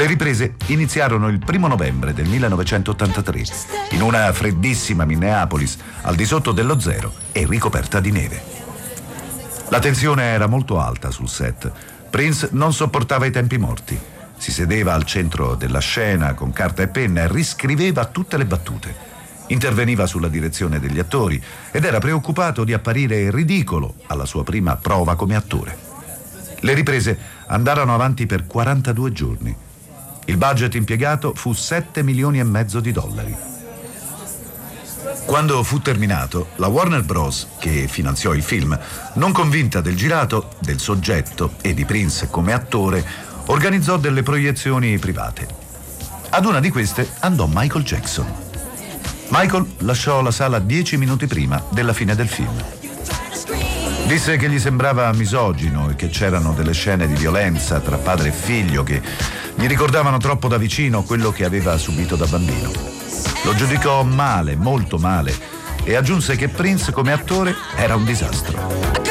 Le riprese iniziarono il 1 novembre del 1983 in una freddissima Minneapolis al di sotto dello zero e ricoperta di neve. La tensione era molto alta sul set. Prince non sopportava i tempi morti. Si sedeva al centro della scena con carta e penna e riscriveva tutte le battute. Interveniva sulla direzione degli attori ed era preoccupato di apparire ridicolo alla sua prima prova come attore. Le riprese andarono avanti per 42 giorni. Il budget impiegato fu $7,5 milioni di dollari. Quando fu terminato, la Warner Bros., che finanziò il film, non convinta del girato, del soggetto e di Prince come attore, organizzò delle proiezioni private. Ad una di queste andò Michael Jackson. Michael lasciò la sala 10 minuti prima della fine del film. Disse che gli sembrava misogino e che c'erano delle scene di violenza tra padre e figlio che gli ricordavano troppo da vicino quello che aveva subito da bambino. Lo giudicò male, molto male, e aggiunse che Prince come attore era un disastro.